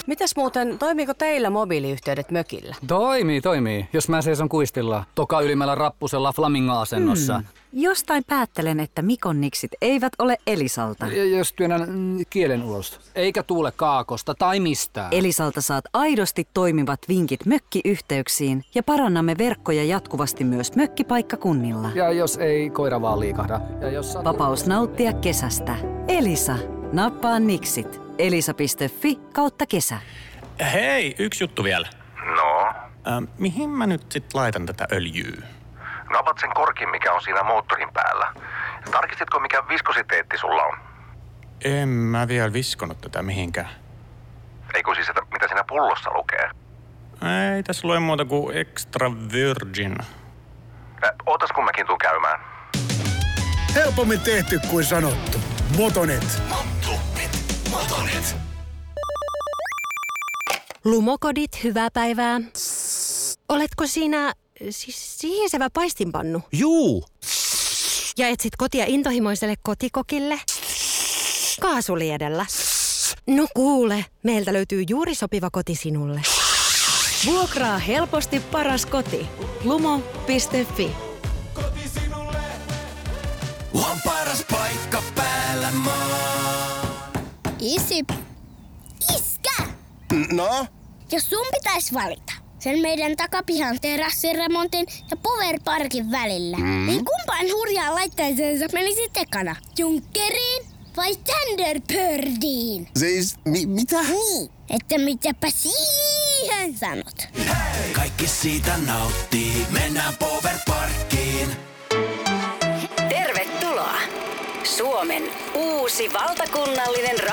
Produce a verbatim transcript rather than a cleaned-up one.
Mitäs muuten, toimiiko teillä mobiiliyhteydet mökillä? Toimii, toimii. Jos mä seison kuistilla toka ylimmällä rappusella flamingo-asennossa. Hmm. Jostain päättelen, että Mikon niksit eivät ole Elisalta. Ja jos työnnän mm, kielen ulos. Eikä tuule kaakosta tai mistään. Elisalta saat aidosti toimivat vinkit mökkiyhteyksiin ja parannamme verkkoja jatkuvasti myös mökkipaikkakunnilla. Ja jos ei koira vaan liikahda. Ja jos sat... Vapaus nauttia kesästä. Elisa. Nappaa niksit. Elisa piste fi kautta kesä. Hei, yksi juttu vielä. No? Äh, mihin mä nyt sit laitan tätä öljyä? Napat sen korkin, mikä on siinä moottorin päällä. Tarkistitko, mikä viskositeetti sulla on? En mä vielä viskonut tätä mihinkään. Ei kun siis, että mitä siinä pullossa lukee? Ei tässä lue muuta kuin extra virgin. Äh, ootas kun mäkin tuun käymään. Helpommin tehty kuin sanottu. Motonet. Motonet. Motonet. Lumokodit, hyvää päivää. Oletko siinä, siis sihisevä paistinpannu? Juu. Ja etsit kotia intohimoiselle kotikokille? Kaasuliedellä. No kuule, meiltä löytyy juuri sopiva koti sinulle. Vuokraa helposti paras koti. lumo piste fi. Koti sinulle. On paras paikka päällä maan. Isi. Iskä! No? Jos sun pitäisi valita sen meidän takapihan terassiremontin ja Powerparkin välillä, mm. niin kumpaan hurjaan laitteeseensa menisi tekana? Junkkeriin vai Thunderbirdiin? Siis, mi- mitä? Niin, että mitäpä siihen sanot? Hei! Kaikki siitä nauttii, mennään Powerparkkiin. Tervetuloa! Suomen uusi valtakunnallinen